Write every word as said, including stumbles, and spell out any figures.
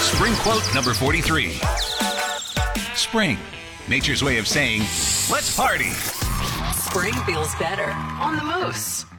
Spring quote number forty-three. Spring, nature's way of saying, let's party. Spring feels better on the Moose.